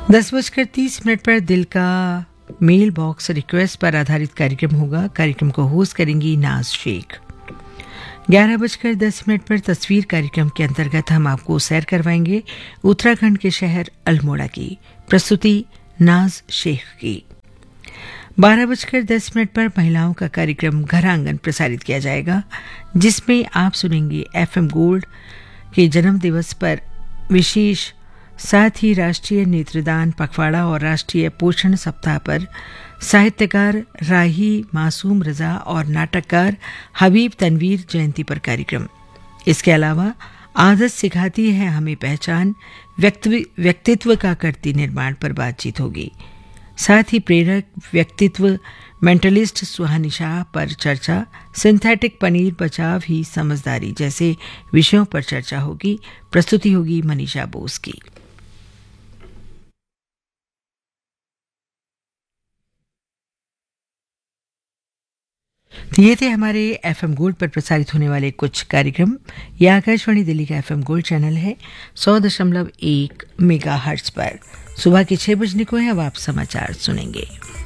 10:30 पर दिल का मेल बॉक्स रिक्वेस्ट पर आधारित कार्यक्रम होगा। कार्यक्रम को होस्ट करेंगी नाज शेख। 11:10 पर तस्वीर कार्यक्रम के अंतर्गत हम आपको सैर करवाएंगे उत्तराखंड के शहर अल्मोड़ा की। प्रस्तुति नाज शेख की। 12:10 पर महिलाओं का कार्यक्रम घर आंगन प्रसारित किया जाएगा, जिसमें आप सुनेंगे एफएम गोल्ड के जन्म दिवस पर विशेष, साथ ही राष्ट्रीय नेत्रदान पखवाड़ा और राष्ट्रीय पोषण सप्ताह पर साहित्यकार राही मासूम रजा और नाटककार हबीब तनवीर जयंती पर कार्यक्रम। इसके अलावा आदत सिखाती है हमें पहचान, व्यक्तित्व का करती निर्माण पर बातचीत होगी। साथ ही प्रेरक व्यक्तित्व मेंटलिस्ट सुहानी शाह पर चर्चा, सिंथेटिक पनीर बचाव ही समझदारी जैसे विषयों पर चर्चा होगी। प्रस्तुति होगी मनीषा बोस की। ये थे हमारे एफएम गोल्ड पर प्रसारित होने वाले कुछ कार्यक्रम। यह आकाशवाणी दिल्ली का एफएम गोल्ड चैनल है 100.1 मेगाहर्ट्ज पर। सुबह के 6 बजने को है, अब आप समाचार सुनेंगे।